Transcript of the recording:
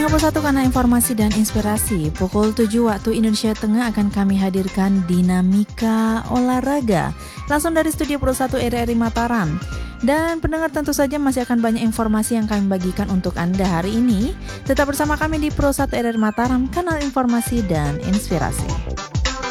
Pendengar Pro 1 karena informasi dan inspirasi, pukul 7 waktu Indonesia Tengah akan kami hadirkan Dinamika Olahraga langsung dari studio Pro 1 RRI Mataram. Dan pendengar tentu saja masih akan banyak informasi yang kami bagikan untuk Anda hari ini. Tetap bersama kami di Pro 1 RRI Mataram, kanal informasi dan inspirasi.